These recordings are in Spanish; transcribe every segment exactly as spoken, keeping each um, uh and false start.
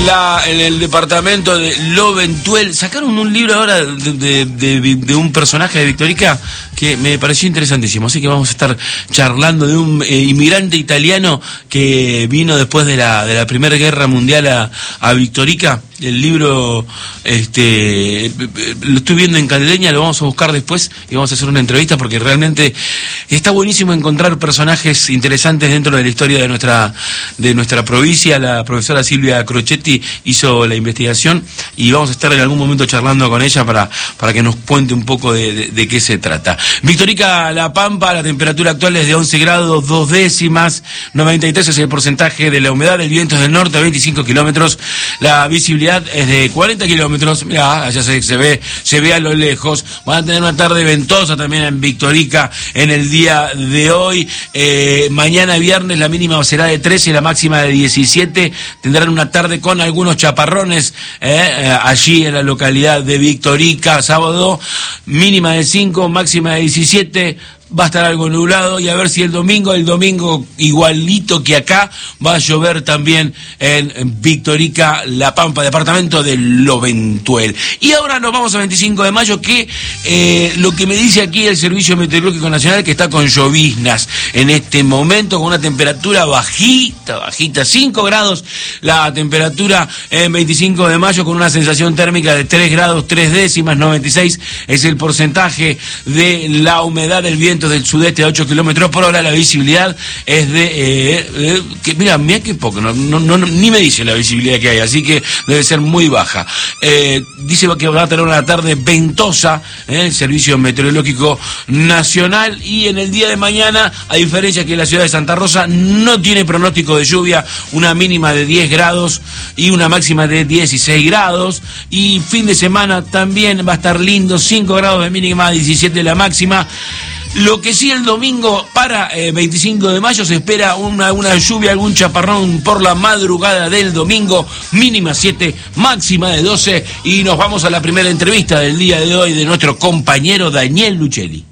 La, en el departamento de Loventuel sacaron un libro ahora de, de, de, de un personaje de Victorica que me pareció interesantísimo, así que vamos a estar charlando de un eh, inmigrante italiano que vino después de la de la Primera Guerra Mundial a, a Victorica. El libro este lo estoy viendo en Caldeña, lo vamos a buscar después y vamos a hacer una entrevista porque realmente está buenísimo encontrar personajes interesantes dentro de la historia de nuestra de nuestra provincia. La profesora Silvia Crocetti hizo la investigación y vamos a estar en algún momento charlando con ella para, para que nos cuente un poco de, de, de qué se trata. Victorica La Pampa, la temperatura actual es de once grados, dos décimas, noventa y tres es el porcentaje de la humedad, el viento es del norte a veinticinco kilómetros, la visibilidad es de cuarenta kilómetros, mirá, allá se, se ve, se ve a lo lejos. Van a tener una tarde ventosa también en Victorica en el día de hoy. Eh, mañana viernes la mínima será de trece y la máxima de diecisiete. Tendrán una tarde con algunos chaparrones eh, allí en la localidad de Victorica. Sábado mínima de cinco, máxima de diecisiete. Va a estar algo nublado y a ver si el domingo, el domingo igualito que acá, va a llover también en Victorica, La Pampa, departamento de Loventuel. Y ahora nos vamos a veinticinco de mayo, que eh, lo que me dice aquí el Servicio Meteorológico Nacional, que está con lloviznas en este momento, con una temperatura bajita, bajita, cinco grados, la temperatura en veinticinco de mayo, con una sensación térmica de tres grados, tres décimas, noventa y seis es el porcentaje de la humedad del viento del sudeste a ocho kilómetros por hora. La visibilidad es de eh, eh, que mira, mira qué poco, no, no, no, ni me dice la visibilidad que hay, así que debe ser muy baja. Eh, dice que va a tener una tarde ventosa eh, el Servicio Meteorológico Nacional, y en el día de mañana, a diferencia que la ciudad de Santa Rosa no tiene pronóstico de lluvia, una mínima de diez grados y una máxima de dieciséis grados, y fin de semana también va a estar lindo, cinco grados de mínima, diecisiete la máxima. Lo que sí, el domingo para eh, veinticinco de mayo se espera una, una lluvia, algún chaparrón por la madrugada del domingo, mínima siete, máxima de doce, y nos vamos a la primera entrevista del día de hoy de nuestro compañero Daniel Lucelli.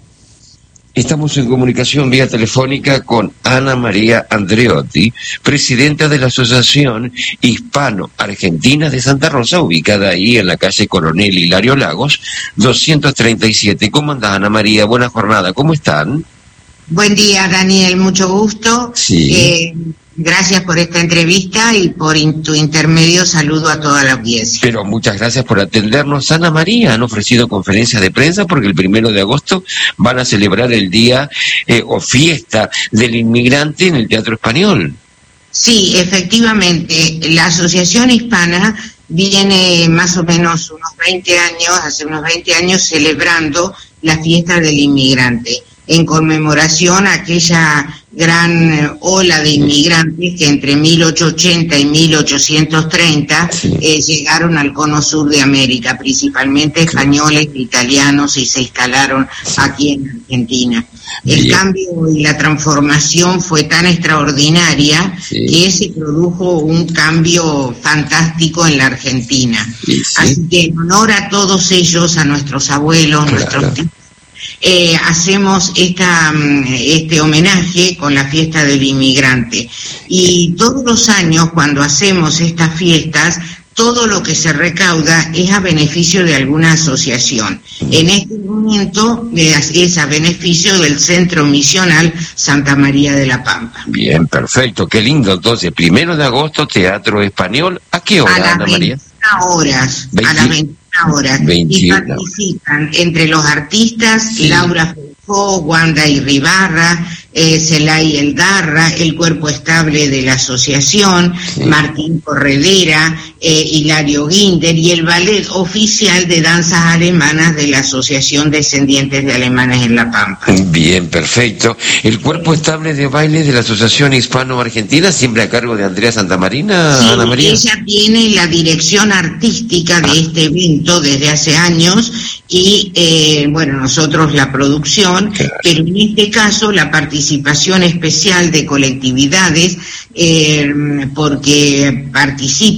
Estamos en comunicación vía telefónica con Ana María Andreotti, presidenta de la Asociación Hispano-Argentina de Santa Rosa, ubicada ahí en la calle Coronel Hilario Lagos, doscientos treinta y siete. ¿Cómo andás, Ana María? Buena jornada, ¿cómo están? Buen día, Daniel, mucho gusto. Sí. Eh, gracias por esta entrevista y por in, tu intermedio saludo a toda la audiencia. Pero muchas gracias por atendernos. Ana María, han ofrecido conferencias de prensa porque el primero de agosto van a celebrar el día eh, o fiesta del inmigrante en el Teatro Español. Sí, efectivamente, la Asociación Hispana viene más o menos unos veinte años, hace unos veinte años, celebrando la fiesta del inmigrante, en conmemoración a aquella gran ola de inmigrantes que entre mil ochocientos ochenta y mil ochocientos treinta eh, llegaron al cono sur de América, principalmente españoles e italianos, y se instalaron aquí en Argentina. El Bien. cambio y la transformación fue tan extraordinaria sí. que se produjo un cambio fantástico en la Argentina. Sí, sí. Así que en honor a todos ellos, a nuestros abuelos, claro. nuestros tíos, Eh, hacemos esta, este homenaje con la fiesta del inmigrante, y todos los años cuando hacemos estas fiestas, todo lo que se recauda es a beneficio de alguna asociación. En este momento es a beneficio del Centro Misional Santa María de la Pampa. Bien, perfecto, qué lindo. Entonces, primero de agosto, Teatro Español. ¿A qué hora, a Ana María? Horas, veinte, a las veintiuna horas. veintiuna. Y participan entre los artistas sí. Laura Feijó, Wanda Irribarra, eh, Celay Eldarra, el cuerpo estable de la asociación, sí. Martín Corredera, eh, Hilario Guinder, y el ballet oficial de danzas alemanas de la Asociación Descendientes de Alemanes en La Pampa. Bien, perfecto. El cuerpo estable de baile de la Asociación Hispano-Argentina, siempre a cargo de Andrea Santamarina, sí, Ana María. Ella tiene la dirección artística de este evento desde hace años, y eh, bueno, nosotros la producción, claro. pero en este caso la participación especial de colectividades, eh, porque participan también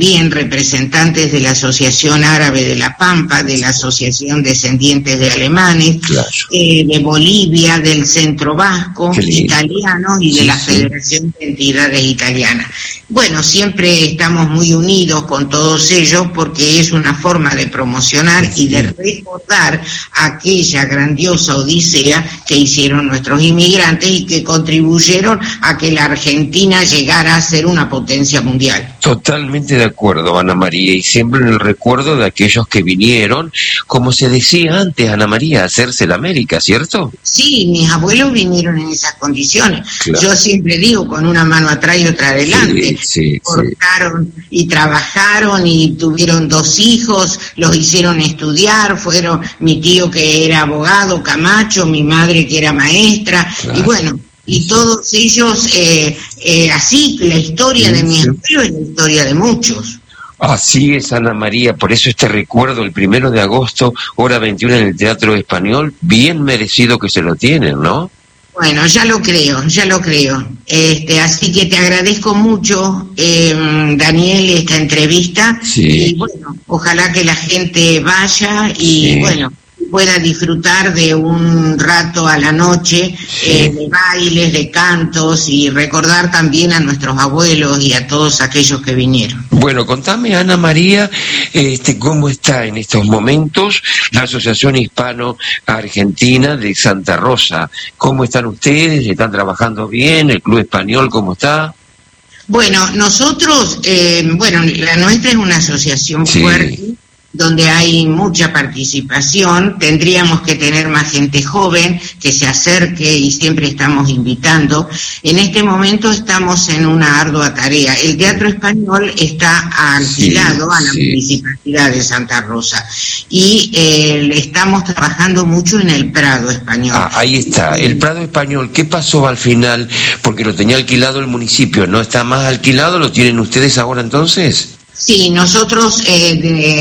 también representantes de la Asociación Árabe de la Pampa, de la Asociación Descendientes de Alemanes, claro. eh, de Bolivia, del Centro Vasco, italianos y de sí, la sí. Federación de Entidades Italianas. Bueno, siempre estamos muy unidos con todos ellos porque es una forma de promocionar sí. y de recordar aquella grandiosa odisea que hicieron nuestros inmigrantes y que contribuyeron a que la Argentina llegara a ser una potencia mundial. Totalmente de acuerdo, Ana María, y siempre en el recuerdo de aquellos que vinieron, como se decía antes, Ana María, a hacerse la América, ¿cierto? Sí, mis abuelos vinieron en esas condiciones. Claro. Yo siempre digo, con una mano atrás y otra adelante. Sí, sí, Cortaron sí. y trabajaron y tuvieron dos hijos, los hicieron estudiar, fueron mi tío que era abogado, Camacho, mi madre que era maestra, claro. y bueno, y sí. todos ellos, eh, eh, así, la historia sí, de mis abuelos sí. es la historia de muchos. Así es, Ana María, por eso este recuerdo, el primero de agosto, hora veintiuna en el Teatro Español, bien merecido que se lo tienen, ¿no? Bueno, ya lo creo, ya lo creo. Este, así que te agradezco mucho, eh, Daniel, esta entrevista. Sí. Y bueno, ojalá que la gente vaya y sí. bueno, pueda disfrutar de un rato a la noche, sí. eh, de bailes, de cantos y recordar también a nuestros abuelos y a todos aquellos que vinieron. Bueno, contame, Ana María, este, cómo está en estos momentos la Asociación Hispano-Argentina de Santa Rosa. ¿Cómo están ustedes? ¿Están trabajando bien? ¿El Club Español cómo está? Bueno, nosotros, eh, bueno, la nuestra es una asociación sí. fuerte, donde hay mucha participación. Tendríamos que tener más gente joven que se acerque y siempre estamos invitando. En este momento estamos en una ardua tarea. El Teatro Español está alquilado sí, a la sí. Municipalidad de Santa Rosa y eh, estamos trabajando mucho en el Prado Español. Ah, ahí está, el Prado Español. ¿Qué pasó al final? Porque lo tenía alquilado el municipio, ¿no está más alquilado? ¿Lo tienen ustedes ahora entonces? Sí, nosotros eh,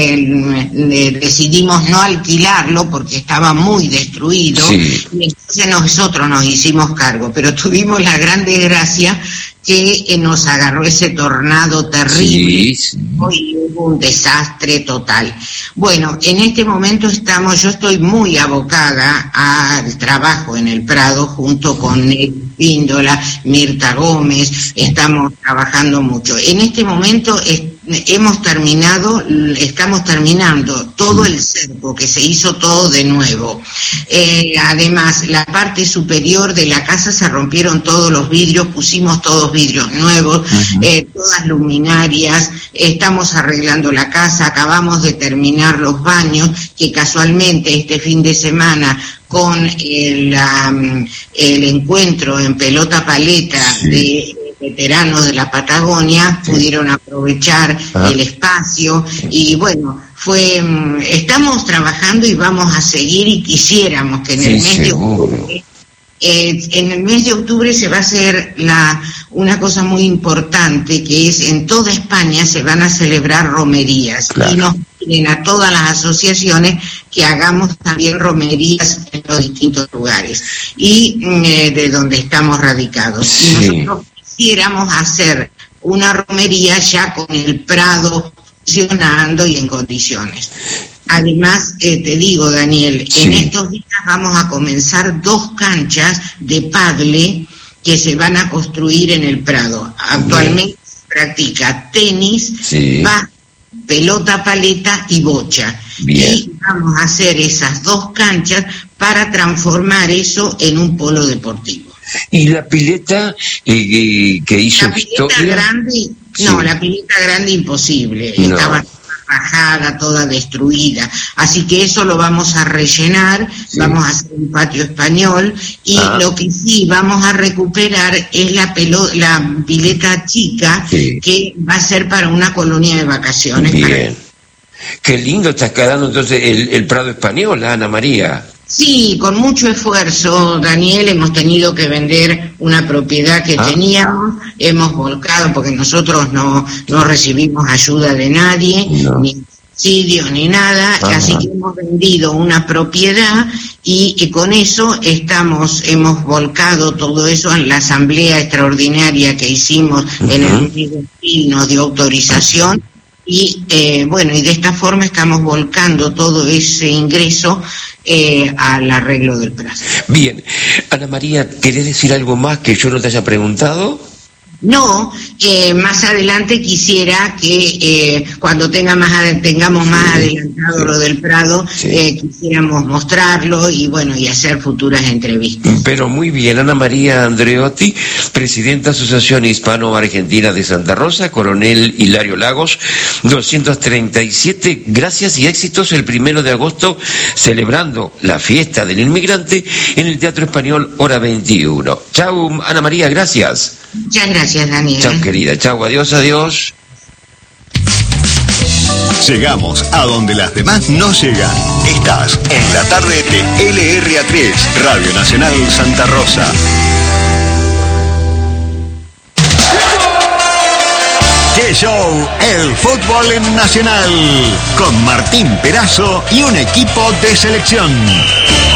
de, de, decidimos no alquilarlo porque estaba muy destruido sí. y entonces nosotros nos hicimos cargo, pero tuvimos la gran desgracia que eh, nos agarró ese tornado terrible sí, sí. y hubo un desastre total. Bueno, en este momento estamos, yo estoy muy abocada al trabajo en el Prado junto con Nel Píndola, Mirta Gómez, estamos trabajando mucho. En este momento es, hemos terminado, estamos terminando todo el cerco, que se hizo todo de nuevo. Eh, además, la parte superior de la casa se rompieron todos los vidrios, pusimos todos vidrios nuevos, uh-huh. eh, todas luminarias, estamos arreglando la casa, acabamos de terminar los baños, que casualmente este fin de semana con el, um, el encuentro en pelota paleta sí. de veteranos de la Patagonia, sí. pudieron aprovechar ah. el espacio y bueno, fue estamos trabajando y vamos a seguir y quisiéramos que en sí, el mes seguro. de octubre Eh, en el mes de octubre se va a hacer la, una cosa muy importante, que es en toda España se van a celebrar romerías. Claro. Y nos piden a todas las asociaciones que hagamos también romerías en los distintos lugares y eh, de donde estamos radicados. Sí. Y nosotros quisiéramos hacer una romería ya con el Prado funcionando y en condiciones. Además, eh, te digo, Daniel, sí. en estos días vamos a comenzar dos canchas de pádel que se van a construir en el Prado. Actualmente se practica tenis, sí. va, pelota paleta y bocha. Bien. Y vamos a hacer esas dos canchas para transformar eso en un polo deportivo. ¿Y la pileta eh, que hizo la pileta historia? Grande, sí. No, la pileta grande imposible. No. Estaba bajada, toda destruida, así que eso lo vamos a rellenar, sí. vamos a hacer un patio español y ah. lo que sí vamos a recuperar es la pelo, la pileta chica sí. que va a ser para una colonia de vacaciones. Bien, para... qué lindo está quedando entonces el, el Prado Español, Ana María. Sí, con mucho esfuerzo, Daniel, hemos tenido que vender una propiedad que ah. teníamos, hemos volcado porque nosotros no, no recibimos ayuda de nadie, no. ni subsidios ni nada, Ajá. así que hemos vendido una propiedad y, y con eso estamos, hemos volcado todo eso en la asamblea extraordinaria que hicimos uh-huh. en el mes de abril, nos dio autorización Y eh, bueno, y de esta forma estamos volcando todo ese ingreso eh, al arreglo del Prado. Bien, Ana María, ¿querés decir algo más que yo no te haya preguntado? No, eh, más adelante quisiera que eh, cuando tenga más ad- tengamos más Sí. adelantado lo del Prado, Sí. eh, quisiéramos mostrarlo y bueno, y hacer futuras entrevistas. Pero muy bien, Ana María Andreotti, presidenta Asociación Hispano-Argentina de Santa Rosa, Coronel Hilario Lagos, doscientos treinta y siete, gracias y éxitos el primero de agosto, celebrando la fiesta del inmigrante en el Teatro Español, hora veintiuno. Chau, Ana María, gracias. Muchas gracias, Daniel. Chau, querida, chau, adiós, adiós. Llegamos a donde las demás no llegan. Estás en la tarde de L R A tres, Radio Nacional Santa Rosa. ¡Qué show! El fútbol en Nacional. Con Martín Perazo y un equipo de selección.